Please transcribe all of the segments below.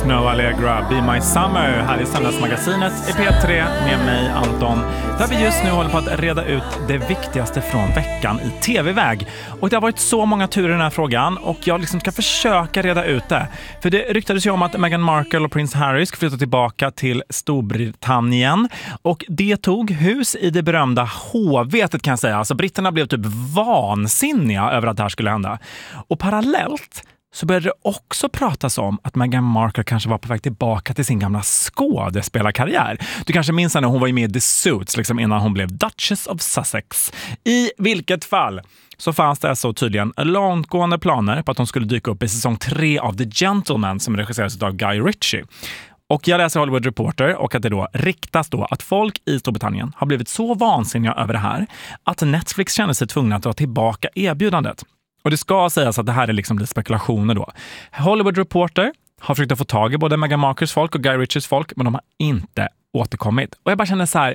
Snow Allegra, Be My Summer här i Söndagsmagasinet i P3 med mig Anton, där vi just nu håller på att reda ut det viktigaste från veckan i tv-väg. Och det har varit så många turer i den här frågan och jag liksom ska försöka reda ut det. För det ryktades ju om att Meghan Markle och Prince Harry ska flytta tillbaka till Storbritannien och det tog hus i det berömda hovetet kan jag säga. Alltså britterna blev typ vansinniga över att det här skulle hända. Och parallellt så började det också pratas om att Meghan Markle kanske var på väg tillbaka till sin gamla skådespelarkarriär. Du kanske minns när hon var med i The Suits liksom innan hon blev Duchess of Sussex. I vilket fall så fanns det alltså tydligen långtgående planer på att hon skulle dyka upp i säsong 3 av The Gentleman som regisseras av Guy Ritchie. Och jag läser Hollywood Reporter och att det då riktas då att folk i Storbritannien har blivit så vansinniga över det här att Netflix känner sig tvungna att dra tillbaka erbjudandet. Och det ska sägas att det här är liksom lite spekulationer då. Hollywood Reporter har försökt att få tag i både Meghan Markles folk och Guy Ritchies folk, men de har inte återkommit. Och jag bara känner så här,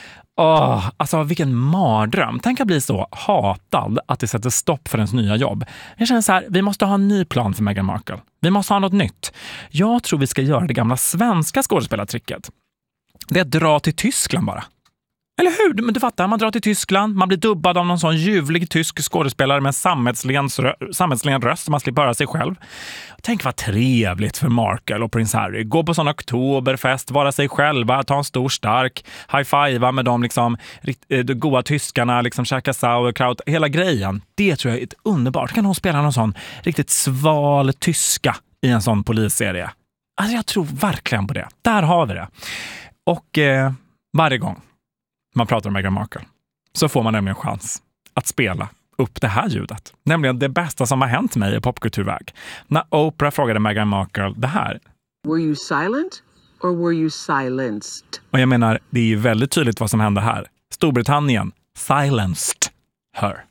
alltså vilken mardröm. Tänk att bli så hatad att det sätter stopp för ens nya jobb. Jag känner så här, vi måste ha en ny plan för Meghan Markle. Vi måste ha något nytt. Jag tror vi ska göra det gamla svenska skådespelartricket. Det är att dra till Tyskland bara. Eller hur? Men du fattar, man drar till Tyskland, man blir dubbad av någon sån ljuvlig tysk skådespelare med en sammetslen röst som man slipper höra sig själv. Tänk vad trevligt för Markle och Prince Harry. Gå på sån oktoberfest, vara sig själva, ta en stor stark, high-fivea med de liksom goda tyskarna, liksom käka sauerkraut, hela grejen. Det tror jag är ett underbart. Kan hon spela någon sån riktigt sval tyska i en sån polisserie? Alltså jag tror verkligen på det. Där har vi det. Och varje gång man pratar om Meghan Markle så får man nämligen chans att spela upp det här ljudet. Nämligen det bästa som har hänt mig i popkulturväg. När Oprah frågade Meghan Markle det här. Were you silent or were you silenced? Och jag menar, det är ju väldigt tydligt vad som hände här. Storbritannien silenced her.